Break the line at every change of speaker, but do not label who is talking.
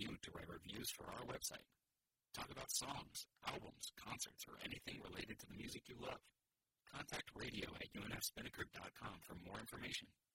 you to write reviews for our website. Talk about songs, albums, concerts, or anything related to the music you love. Contact radio@unfspinnaker.com for more information.